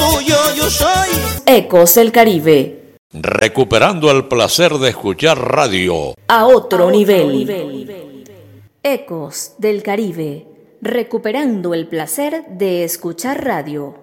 tuyo yo soy. Ecos del Caribe. Recuperando el placer de escuchar radio A otro nivel. Ecos del Caribe. Recuperando el placer de escuchar radio.